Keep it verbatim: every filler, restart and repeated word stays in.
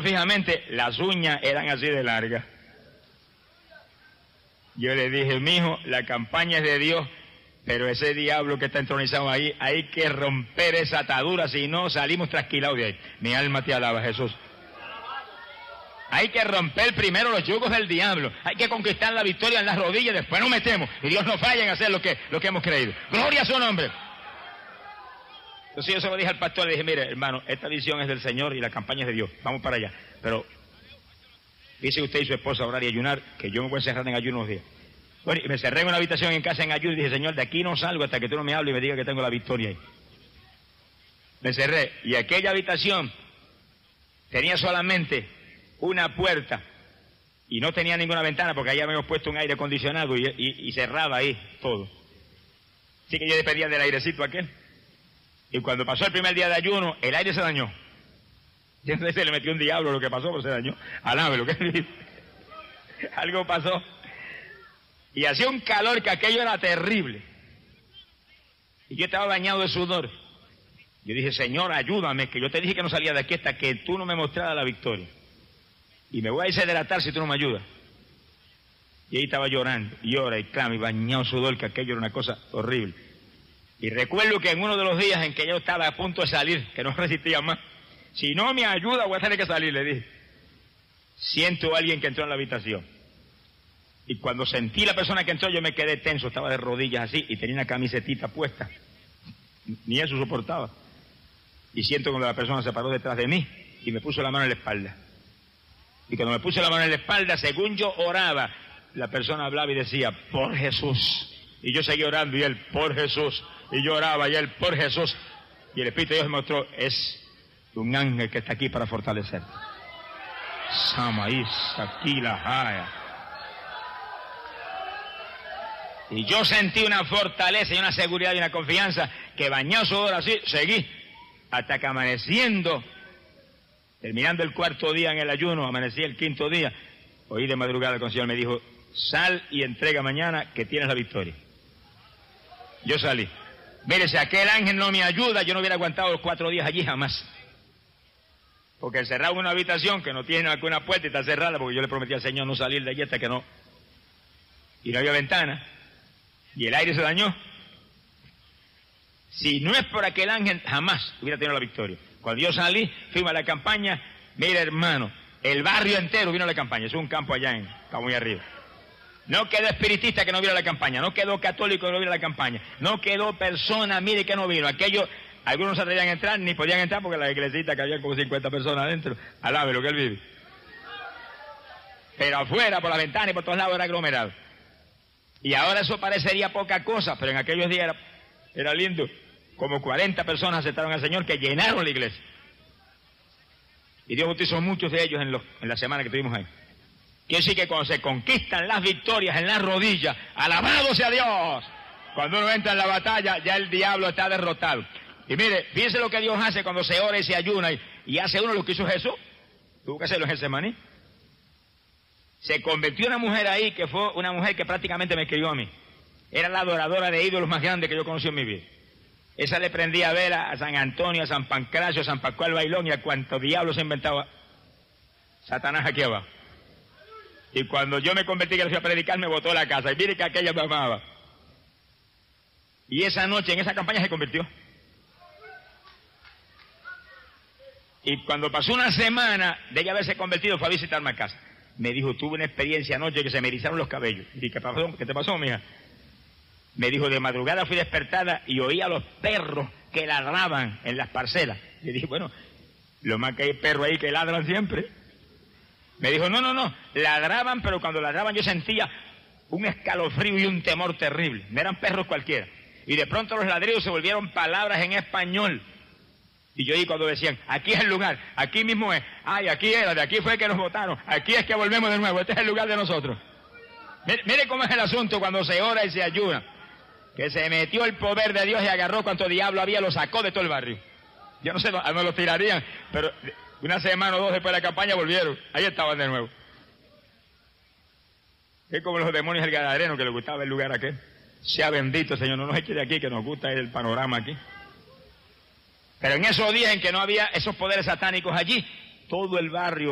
fijamente, las uñas eran así de largas. Yo le dije, mijo, la campaña es de Dios, pero ese diablo que está entronizado ahí, hay que romper esa atadura, si no salimos trasquilados de ahí. Mi alma te alaba, Jesús. Hay que romper primero los yugos del diablo, hay que conquistar la victoria en las rodillas, después nos metemos, y Dios nos falla en hacer lo que, lo que hemos creído. ¡Gloria a su nombre! Entonces yo se lo dije al pastor, le dije, mire, hermano, esta visión es del Señor y la campaña es de Dios, vamos para allá. Pero dice usted y su esposa a orar y ayunar, que yo me voy a cerrar en ayuno unos días. Bueno, y me cerré en una habitación en casa en ayuno y dije, Señor, de aquí no salgo hasta que tú no me hables y me digas que tengo la victoria ahí. Me cerré, y aquella habitación tenía solamente una puerta y no tenía ninguna ventana porque ahí habíamos puesto un aire acondicionado y, y, y cerraba ahí todo. Así que yo dependía del airecito aquel. Y cuando pasó el primer día de ayuno, el aire se dañó. Y entonces se le metió un diablo lo que pasó, pero se dañó. Alabe lo que dice. Algo pasó. Y hacía un calor que aquello era terrible. Y yo estaba bañado de sudor. Yo dije, Señor, ayúdame, que yo te dije que no salía de aquí hasta que tú no me mostraras la victoria. Y me voy a deshidratar si tú no me ayudas. Y ahí estaba llorando, y llora y clama, y bañado en sudor, que aquello era una cosa horrible. Y recuerdo que en uno de los días en que yo estaba a punto de salir, que no resistía más, si no me ayuda voy a tener que salir, le dije. Siento a alguien que entró en la habitación. Y cuando sentí la persona que entró, yo me quedé tenso, estaba de rodillas así, y tenía una camisetita puesta. Ni eso soportaba. Y siento cuando la persona se paró detrás de mí, y me puso la mano en la espalda. Y cuando me puse la mano en la espalda, según yo oraba, la persona hablaba y decía, por Jesús. Y yo seguía orando, y él, por Jesús. Y yo oraba, y él, por Jesús. Y el Espíritu de Dios me mostró, es un ángel que está aquí para fortalecerte. Samaís, aquí la jaya. Y yo sentí una fortaleza y una seguridad y una confianza que bañó su hora así, seguí, hasta que amaneciendo, terminando el cuarto día en el ayuno, amanecí el quinto día, oí de madrugada que el Señor me dijo, sal y entrega mañana que tienes la victoria. Yo salí. Mire, si aquel ángel no me ayuda, yo no hubiera aguantado los cuatro días allí jamás. Porque encerrado en una habitación que no tiene alguna puerta y está cerrada, porque yo le prometí al Señor no salir de allí hasta que no. Y no había ventana. Y el aire se dañó. Si no es por aquel ángel, jamás hubiera tenido la victoria. Cuando yo salí, fuimos a la campaña, mire hermano, el barrio entero vino a la campaña, es un campo allá en, está muy arriba. No quedó espiritista que no vino a la campaña, no quedó católico que no vino a la campaña, no quedó persona, mire que no vino. Aquello, algunos no se atrevían a entrar, ni podían entrar porque la iglesita que había como cincuenta personas adentro, alabe lo que él vive. Pero afuera, por la ventana y por todos lados era aglomerado. Y ahora eso parecería poca cosa, pero en aquellos días era, era lindo. Como cuarenta personas aceptaron al Señor que llenaron la iglesia. Y Dios bautizó muchos de ellos en, los, en la semana que estuvimos ahí. Quiere decir que cuando se conquistan las victorias en las rodillas, ¡alabado sea Dios! Cuando uno entra en la batalla, ya el diablo está derrotado. Y mire, fíjense lo que Dios hace cuando se ora y se ayuna y, y hace uno lo que hizo Jesús. Tuvo que hacerlo en Getsemaní. Se convirtió una mujer ahí que fue una mujer que prácticamente me escribió a mí. Era la adoradora de ídolos más grande que yo conocí en mi vida. Esa le prendía a vela a San Antonio, a San Pancracio, a San Pascual Bailón y a cuanto diablo se inventaba Satanás aquí abajo. Y cuando yo me convertí que le fui a predicar, me botó a la casa. Y mire que aquella me amaba. Y esa noche en esa campaña se convirtió. Y cuando pasó una semana de ella haberse convertido, fue a visitarme a casa. Me dijo, tuve una experiencia anoche que se me erizaron los cabellos. Y dije, ¿qué pasó? ¿Qué te pasó, mija? Me dijo, de madrugada fui despertada y oí a los perros que ladraban en las parcelas. Y dije, bueno, lo más que hay perros ahí que ladran siempre. Me dijo, no, no, no, ladraban, pero cuando ladraban yo sentía un escalofrío y un temor terrible. No eran perros cualquiera. Y de pronto los ladridos se volvieron palabras en español. Y yo oí cuando decían, aquí es el lugar, aquí mismo es, ay, aquí era, de aquí fue que nos votaron, aquí es que volvemos de nuevo, este es el lugar de nosotros. Mire, mire cómo es el asunto cuando se ora y se ayuna. Que se metió el poder de Dios y agarró cuanto diablo había, lo sacó de todo el barrio. Yo no sé, no, no los tirarían, pero una semana o dos después de la campaña volvieron, ahí estaban de nuevo. Es como los demonios del Gadareno que les gustaba el lugar aquel. Sea bendito, Señor, no nos eche de aquí, que nos gusta el panorama aquí. Pero en esos días en que no había esos poderes satánicos allí, todo el barrio